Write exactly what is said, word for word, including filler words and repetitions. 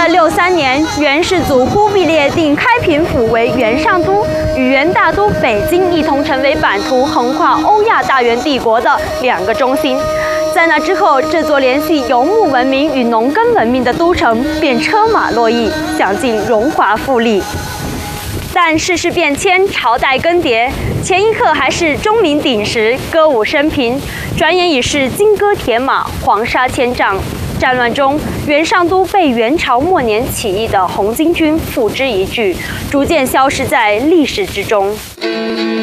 二六三年，元世祖忽必烈定开平府为元上都，与元大都北京一同成为版图横跨欧亚大元帝国的两个中心。在那之后，这座联系游牧文明与农耕文明的都城便车马络绎，享尽荣华富丽。但世事变迁，朝代更迭，前一刻还是钟鸣鼎食、歌舞升平，转眼已是金戈铁马、黄沙千丈。战乱中，元上都被元朝末年起义的红巾军付之一炬，逐渐消失在历史之中。